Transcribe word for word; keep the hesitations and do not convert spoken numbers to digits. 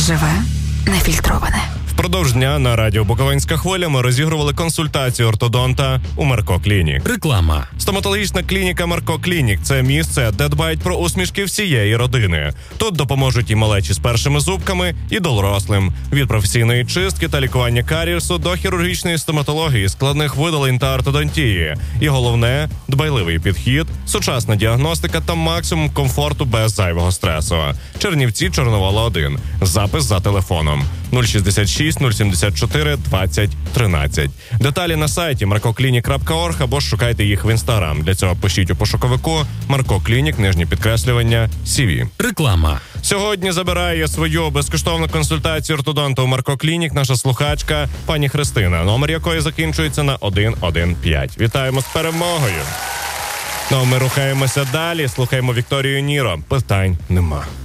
Живе, нефільтроване. Впродовж дня на радіо «Буковинська хвиля» ми розігрували консультацію ортодонта у Марко Клінік. Реклама. Стоматологічна клініка Марко Клінік – це місце, де дбають про усмішки всієї родини. Тут допоможуть і малечі з першими зубками, і дорослим. Від професійної чистки та лікування карієсу до хірургічної стоматології, складних видалень та ортодонтії. І головне – дбайливий підхід, сучасна діагностика та максимум комфорту без зайвого стресу. Чернівці, Чорновола один. Запис за телефоном нуль шістдесят шість нуль сімдесят чотири двадцять тринадцять. Деталі на сайті марко клінік крапка орг або ж шукайте їх в інстаграм. Для цього пишіть у пошуковику Марко Клінік, нижнє підкреслювання, сі ві. Реклама. Сьогодні забирає свою безкоштовну консультацію ортодонта у Марко Клінік наша слухачка пані Христина, номер якої закінчується на один один п'ять. Вітаємо з перемогою! Ну, ми рухаємося далі, слухаємо Вікторію Ніро. Питань нема.